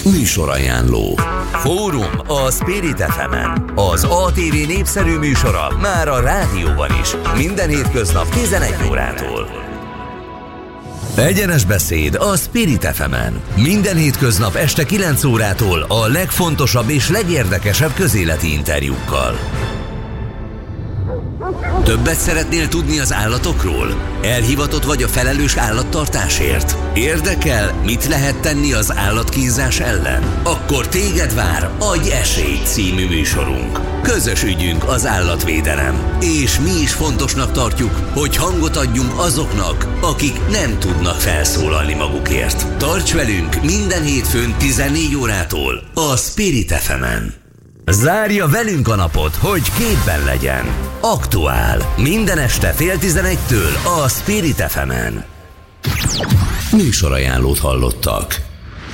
Műsorajánló. Fórum a Spirit FM-en. Az ATV népszerű műsora már a rádióban is. Minden hétköznap 11 órától. Egyenes beszéd a Spirit FM-en. Minden hétköznap este 9 órától a legfontosabb és legérdekesebb közéleti interjúkkal. Többet szeretnél tudni az állatokról? Elhivatott vagy a felelős állattartásért? Érdekel, mit lehet tenni az állatkínzás ellen? Akkor téged vár Adj esélyt című műsorunk. Közös ügyünk az állatvédelem. És mi is fontosnak tartjuk, hogy hangot adjunk azoknak, akik nem tudnak felszólalni magukért. Tarts velünk minden hétfőn 14 órától a Spirit FM-en. Zárja velünk a napot, hogy képben legyen. Aktuál. Minden este 10:30-től a Spirit FM-en. Műsorajánlót hallottak.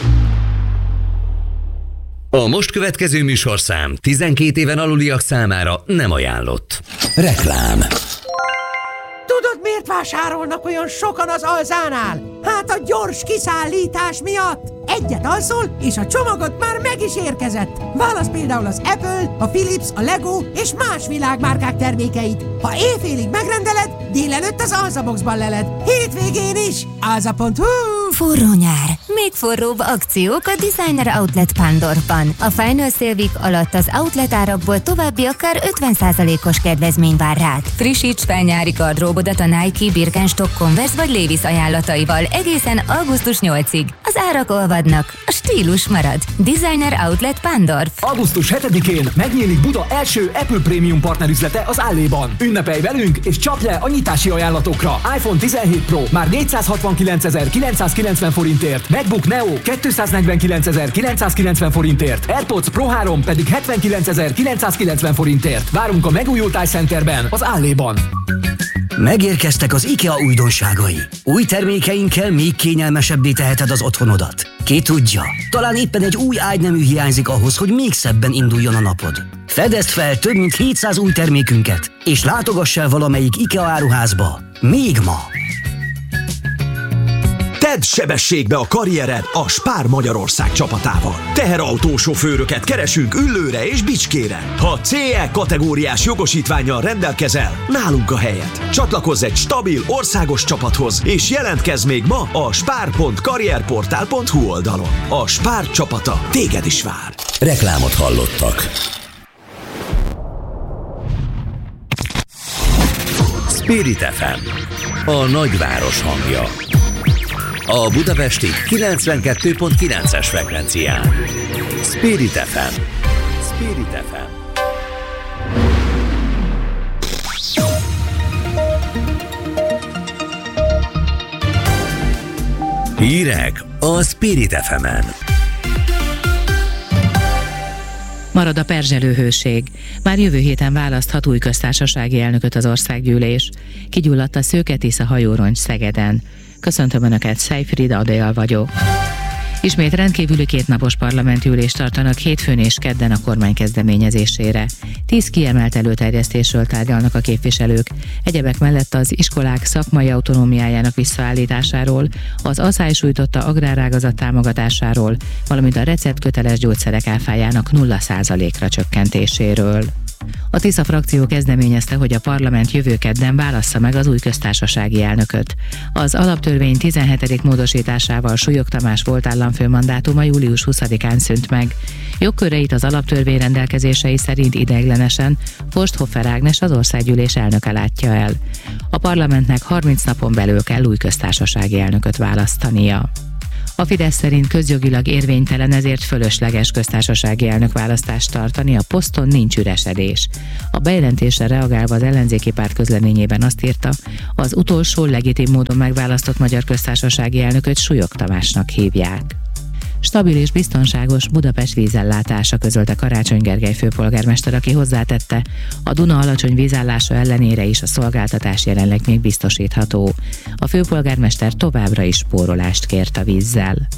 A most következő műsorszám 12 éven aluliak számára nem ajánlott. Reklám. Tudod, miért vásárolnak olyan sokan az Alzánál? Hát a gyors kiszállítás miatt! Egyet alszol, és a csomagod már meg is érkezett. Válasz például az Apple, a Philips, a Lego és más világmárkák termékeit. Ha éjfélig megrendeled, délelőtt az Alzaboxban leled. Hétvégén is. Alza.hu. Forró nyár. Még forróbb akciók a Designer Outlet Pándorfban. A Final Sale Week alatt az outlet árakból további akár 50%-os kedvezmény vár rád. Frissíts fel nyári gardróbodat a Nike, Birkenstock, Converse vagy Levi's ajánlataival egészen augusztus 8-ig. Az árak olvadnak, a stílus marad. Designer Outlet Pándorf. Augusztus 7-én megnyílik Buda első Apple Premium partnerüzlete az Alléban. Ünnepelj velünk és csapj le a nyitási ajánlatokra. iPhone 17 Pro már 469.990 forintért, MacBook Neo 249.990 forintért, AirPods Pro 3 pedig 79.990 forintért. Várunk a megújult iCenterben, az Alléban. Megérkeztek az IKEA újdonságai. Új termékeinkkel még kényelmesebbé teheted az otthonodat. Ki tudja, talán éppen egy új ágynemű hiányzik ahhoz, hogy még szebben induljon a napod. Fedezd fel több mint 700 új termékünket, és látogass el valamelyik IKEA áruházba. Még ma! Tedd sebességbe a karriered a Spar Magyarország csapatával. Teherautósofőröket keresünk Üllőre és Bicskére. Ha CE kategóriás jogosítvánnyal rendelkezel, nálunk a helyed. Csatlakozz egy stabil országos csapathoz, és jelentkezz még ma a spar.karrierportál.hu oldalon. A Spar csapata téged is vár. Reklámot hallottak. Spirit FM, a nagyváros hangja. A budapesti 92.9-es frekvencián. Spirit FM. Spirit FM. Hírek a Spirit FM-en. Marad a perzselő hőség. Már jövő héten választhat új köztársasági elnököt az országgyűlés. Kigyulladt a Szőke-Tisza hajóroncs Szegeden. Köszöntöm Önöket, Seyfried Adél vagyok. Ismét rendkívüli kétnapos parlamenti ülést tartanak hétfőn és kedden a kormány kezdeményezésére. 10 kiemelt előterjesztésről tárgyalnak a képviselők. Egyebek mellett az iskolák szakmai autonómiájának visszaállításáról, az aszály sújtotta agrárágazat támogatásáról, valamint a receptköteles gyógyszerek áfájának 0%-ra csökkentéséről. A Tisza frakció kezdeményezte, hogy a parlament jövő kedden válassza meg az új köztársasági elnököt. Az alaptörvény 17. módosításával Súlyog Tamás volt államfő mandátuma július 20-án szűnt meg. Jogköreit az alaptörvény rendelkezései szerint ideiglenesen Forsthofer Ágnes, az országgyűlés elnöke látja el. A parlamentnek 30 napon belül kell új köztársasági elnököt választania. A Fidesz szerint közjogilag érvénytelen, ezért fölösleges köztársasági elnökválasztást tartani, a poszton nincs üresedés. A bejelentésre reagálva az ellenzéki párt közleményében azt írta, az utolsó legitim módon megválasztott magyar köztársasági elnököt Súlyog Tamásnak hívják. Stabil és biztonságos Budapest vízellátása, közölte Karácsony Gergely főpolgármester, aki hozzátette, a Duna alacsony vízállása ellenére is a szolgáltatás jelenleg még biztosítható. A főpolgármester továbbra is spórolást kért a vízzel.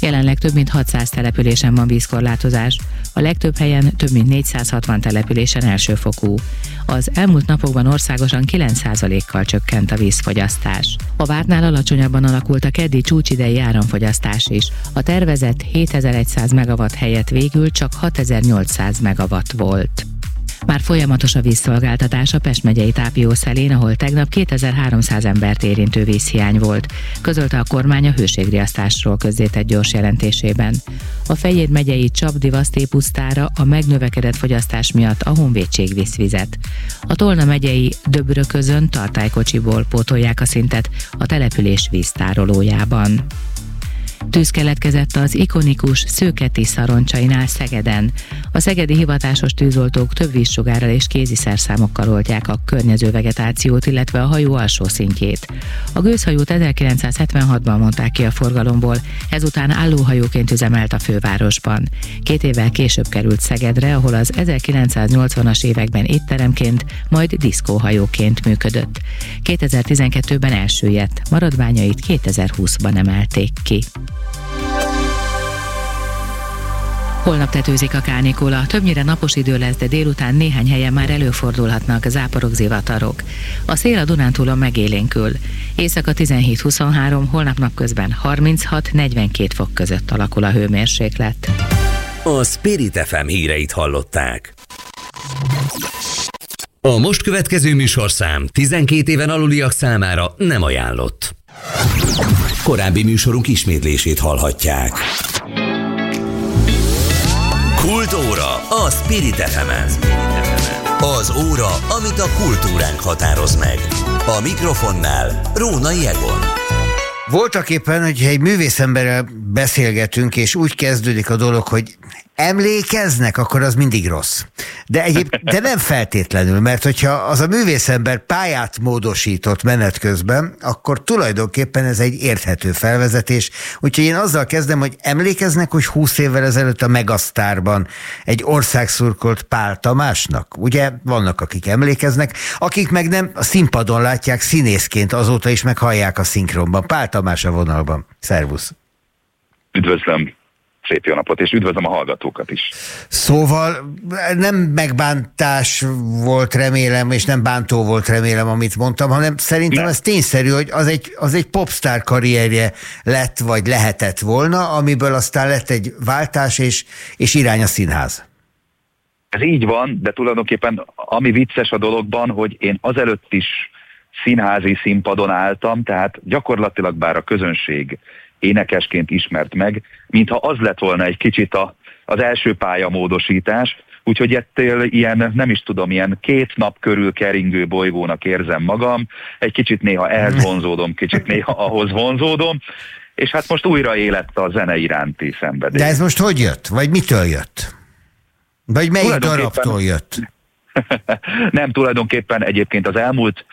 Jelenleg több mint 600 településen van vízkorlátozás, a legtöbb helyen több mint 460 településen elsőfokú. Az elmúlt napokban országosan 9%-kal csökkent a vízfogyasztás. A vártnál alacsonyabban alakult a keddi csúcsidei áramfogyasztás is. A tervezett 7100 megawatt helyett végül csak 6800 megawatt volt. Már folyamatos a vízszolgáltatás a Pest megyei Tápiószelén, ahol tegnap 2300 embert érintő vízhiány volt, közölte a kormány a hőségriasztásról közzétett gyors jelentésében. A Fejér megyei Csapdi-Vaszté pusztára a megnövekedett fogyasztás miatt a Honvédség visz vizet. A Tolna megyei Döbröközön tartálykocsiból pótolják a szintet a település víztárolójában. Tűz keletkezett az ikonikus Szőke-Tisza roncsainál Szegeden. A szegedi hivatásos tűzoltók több vízsugárral és kéziszerszámokkal oltják a környező vegetációt, illetve a hajó alsó szintjét. A gőzhajót 1976-ban mondták ki a forgalomból, ezután állóhajóként üzemelt a fővárosban. 2 évvel később került Szegedre, ahol az 1980-as években étteremként, majd diszkóhajóként működött. 2012-ben elsüllyedt, maradványait 2020-ban emelték ki. Holnap tetőzik a kánikula, többnyire napos idő lesz, de délután néhány helyen már előfordulhatnak záporok, zivatarok. A szél a Dunántúlon megélénkül. Éjszaka 17-23, holnap napközben 36-42 fok között alakul a hőmérséklet. A Spirit FM híreit hallották. A most következő műsorszám 12 éven aluliak számára nem ajánlott. Korábbi műsorunk ismétlését hallhatják. Kultúra a Spirit FM-en. Az óra, amit a kultúránk határoz meg. A mikrofonnál Rónai Egon. Voltak éppen, hogyha egy művészemberrel beszélgetünk, és úgy kezdődik a dolog, hogy emlékeznek, akkor az mindig rossz. De nem feltétlenül, mert hogyha az a művészember pályát módosított menet közben, akkor tulajdonképpen ez egy érthető felvezetés. Úgyhogy én azzal kezdem, hogy emlékeznek, hogy 20 évvel ezelőtt a Megasztárban egy országszurkolt Pál Tamásnak? Ugye vannak, akik emlékeznek, akik meg nem, a színpadon látják színészként azóta is, meg hallják a szinkronban. Pál Tamás a vonalban. Szervusz! Üdvözlöm! Szép jó napot, és üdvözlöm a hallgatókat is. Szóval nem megbántás volt, remélem, és nem bántó volt, remélem, amit mondtam, hanem szerintem ez tényszerű, hogy az egy popstar karrierje lett, vagy lehetett volna, amiből aztán lett egy váltás, és irány a színház. Ez így van, de tulajdonképpen ami vicces a dologban, hogy én azelőtt is színházi színpadon álltam, tehát gyakorlatilag bár a közönség énekesként ismert meg, mintha az lett volna egy kicsit az első pályamódosítás, úgyhogy ettől ilyen, nem is tudom, ilyen 2 nap körül keringő bolygónak érzem magam, egy kicsit néha ehhez vonzódom, kicsit néha ahhoz vonzódom, és hát most újra élett a zene iránti szenvedély. De ez most hogy jött? Vagy mitől jött? Vagy melyik darabtól jött? Nem, tulajdonképpen egyébként az elmúlt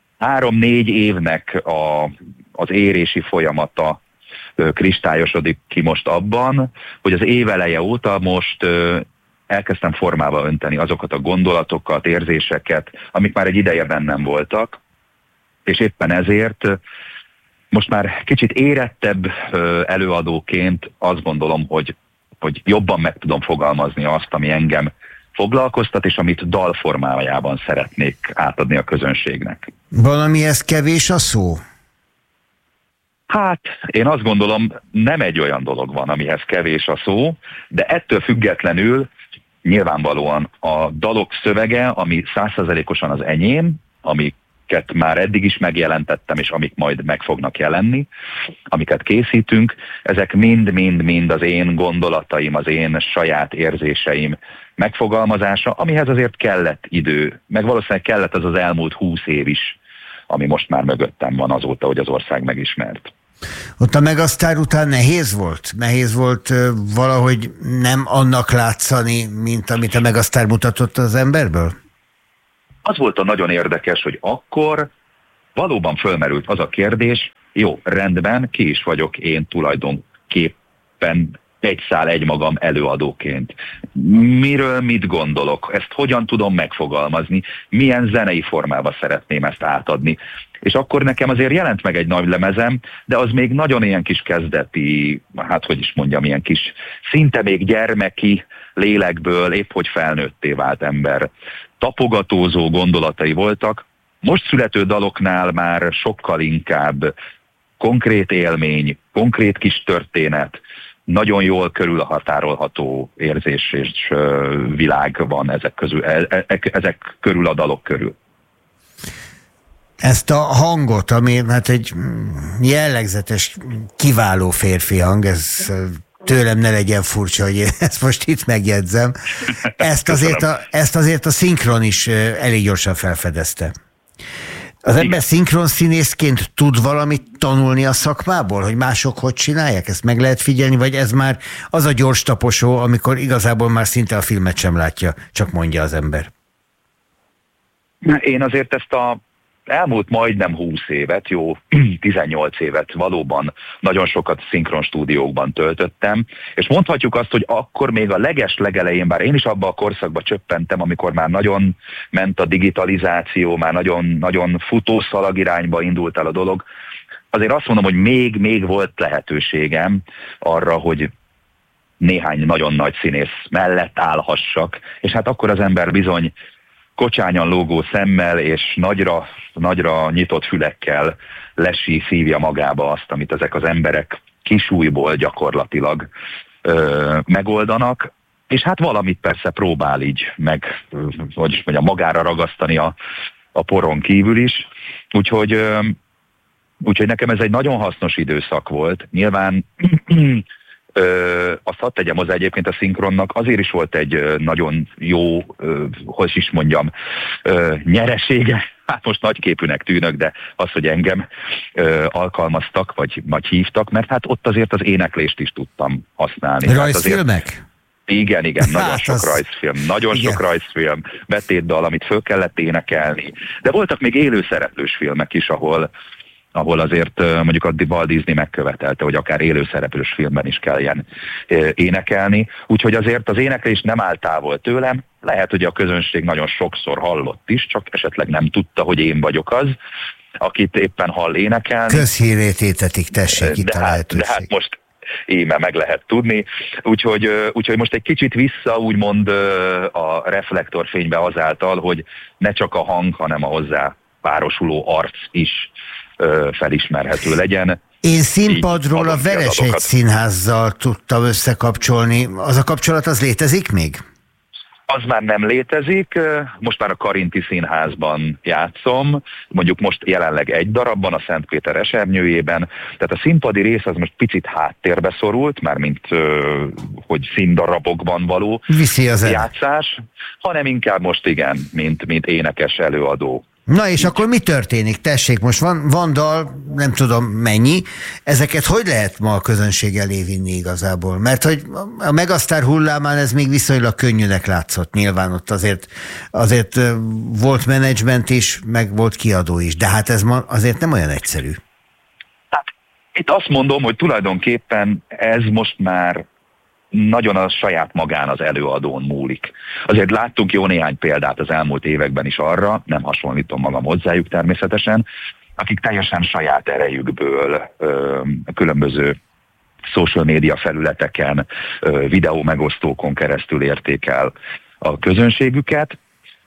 3-4 évnek az érési folyamata kristályosodik ki most abban, hogy az év eleje óta most elkezdtem formába önteni azokat a gondolatokat, érzéseket, amik már egy ideje bennem voltak, és éppen ezért most már kicsit érettebb előadóként azt gondolom, hogy jobban meg tudom fogalmazni azt, ami engem foglalkoztat, és amit dalformájában szeretnék átadni a közönségnek. Valamihez kevés a szó? Hát, én azt gondolom, nem egy olyan dolog van, amihez kevés a szó, de ettől függetlenül nyilvánvalóan a dalok szövege, ami 100%-osan az enyém, amiket már eddig is megjelentettem, és amik majd meg fognak jelenni, amiket készítünk, ezek mind az én gondolataim, az én saját érzéseim megfogalmazása, amihez azért kellett idő, meg valószínűleg kellett az elmúlt 20 év is, ami most már mögöttem van azóta, hogy az ország megismert. Ott a Megasztár után nehéz volt? Nehéz volt valahogy nem annak látszani, mint amit a Megasztár mutatott az emberből? Az volt a nagyon érdekes, hogy akkor valóban fölmerült az a kérdés, jó, rendben, ki is vagyok én tulajdonképpen egy szál egymagam előadóként. Miről mit gondolok? Ezt hogyan tudom megfogalmazni? Milyen zenei formában szeretném ezt átadni? És akkor nekem azért jelent meg egy nagy lemezem, de az még nagyon ilyen kis kezdeti, hát hogy is mondjam, ilyen kis szinte még gyermeki lélekből épp hogy felnőtté vált ember. Tapogatózó gondolatai voltak. Most születő daloknál már sokkal inkább konkrét élmény, konkrét kis történet, nagyon jól körülhatárolható érzés és világ van ezek körül a dalok körül. Ezt a hangot, ami hát egy jellegzetes, kiváló férfi hang, ez tőlem ne legyen furcsa, hogy én ezt most itt megjegyzem, ezt azért a szinkron is elég gyorsan felfedezte. Az ember szinkron színészként tud valamit tanulni a szakmából, hogy mások hogy csinálják? Ezt meg lehet figyelni, vagy ez már az a gyors taposó, amikor igazából már szinte a filmet sem látja, csak mondja az ember? Én azért ezt a elmúlt majdnem 20 évet, jó 18 évet valóban nagyon sokat szinkron stúdiókban töltöttem, és mondhatjuk azt, hogy akkor még a legelején, bár én is abba a korszakba csöppentem, amikor már nagyon ment a digitalizáció, már nagyon futószalag irányba indult el a dolog, azért azt mondom, hogy még volt lehetőségem arra, hogy néhány nagyon nagy színész mellett állhassak, és hát akkor az ember bizony kocsányan lógó szemmel és nagyra nyitott fülekkel szívja magába azt, amit ezek az emberek kisújból gyakorlatilag megoldanak, és hát valamit persze próbál így meg, hogy mondjam, magára ragasztani a poron kívül is. Úgyhogy nekem ez egy nagyon hasznos időszak volt. Nyilván azt hadd tegyem hozzá, egyébként a szinkronnak azért is volt egy nagyon jó, hogy is mondjam, nyeresége. Hát most nagyképűnek tűnök, de az, hogy engem alkalmaztak, vagy hívtak, mert hát ott azért az éneklést is tudtam használni. Rajzfilmek? Igen, nagyon sok rajzfilm, sok rajzfilm, betétdal, amit föl kellett énekelni. De voltak még élőszereplős filmek is, ahol azért mondjuk a Walt Disney megkövetelte, hogy akár élőszereplős filmben is kelljen énekelni. Úgyhogy azért az éneklés nem áll távol tőlem. Lehet, hogy a közönség nagyon sokszor hallott is, csak esetleg nem tudta, hogy én vagyok az, akit éppen hall énekelni. Közhírét étetik, tessék itt a lehetőség. De hát most íme meg lehet tudni. Úgyhogy most egy kicsit vissza úgymond a reflektorfénybe azáltal, hogy ne csak a hang, hanem a hozzá párosuló arc is felismerhető legyen. Én színpadról a Vereshegy Színházzal tudtam összekapcsolni. Az a kapcsolat, az létezik még? Az már nem létezik, most már a Karinti Színházban játszom, mondjuk most jelenleg egy darabban, a Szentpéter esernyőjében, tehát a színpadi rész az most picit háttérbe szorult, mármint hogy színdarabokban való játszás, hanem inkább most igen, mint énekes előadó. Na és akkor mi történik? Tessék, most van dal, nem tudom mennyi, ezeket hogy lehet ma a közönség elé vinni igazából? Mert hogy a Megasztár hullámán ez még viszonylag könnyűnek látszott, nyilván ott azért volt menedzsment is, meg volt kiadó is, de hát ez ma azért nem olyan egyszerű. Hát itt azt mondom, hogy tulajdonképpen ez most már nagyon a saját magán az előadón múlik. Azért láttunk jó néhány példát az elmúlt években is arra, nem hasonlítom magam hozzájuk természetesen, akik teljesen saját erejükből különböző social media felületeken, videó megosztókon keresztül érték el a közönségüket.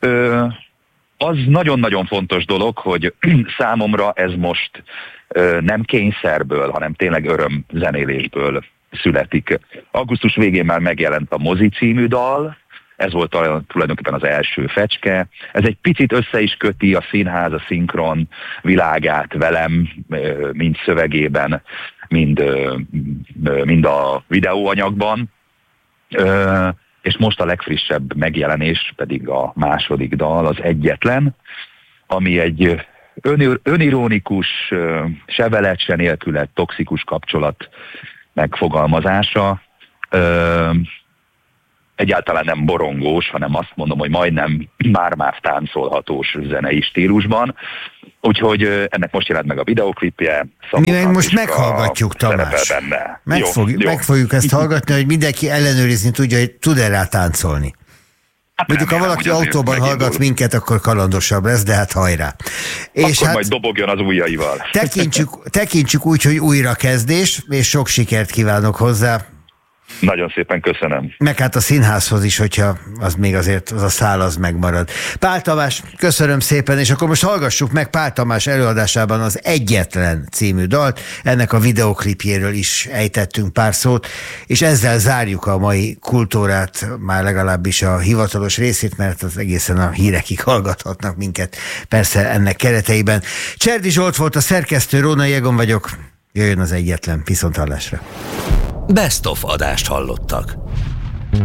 Az nagyon-nagyon fontos dolog, hogy számomra ez most nem kényszerből, hanem tényleg örömzenélésből születik. Augusztus végén már megjelent a Mozi című dal, ez volt tulajdonképpen az első fecske. Ez egy picit össze is köti a színház, a szinkron világát velem, mind szövegében, mind a videóanyagban. És most a legfrissebb megjelenés pedig a második dal, az Egyetlen, ami egy önironikus, se veled, se nélküled toxikus kapcsolat megfogalmazása. egyáltalán nem borongós, hanem azt mondom, hogy majdnem már táncolhatós zenei stílusban. Úgyhogy ennek most jelent meg a videoklipje. Mi meg most meghallgatjuk, Tamás. Meg fogjuk ezt hallgatni, hogy mindenki ellenőrizni tudja, hogy tud-e rá táncolni. Hát mondjuk, ha valaki autóban hallgat minket, akkor kalandosabb lesz, de hát hajrá. És akkor majd dobogjon az ujjaival. Tekintsük úgy, hogy újrakezdés, és sok sikert kívánok hozzá. Nagyon szépen köszönöm. Meg hát a színházhoz is, hogyha az még azért az a szál az megmarad. Pál Tamás, köszönöm szépen, és akkor most hallgassuk meg Pál Tamás előadásában az Egyetlen című dalt. Ennek a videoklipjéről is ejtettünk pár szót, és ezzel zárjuk a mai kultúrát, már legalábbis a hivatalos részét, mert az egészen a hírekig hallgathatnak minket, persze ennek kereteiben. Cserdi Zsolt volt a szerkesztő, Rónai Egon vagyok. Jöjjön az Egyetlen, viszonthallásra. Best of adást hallottak.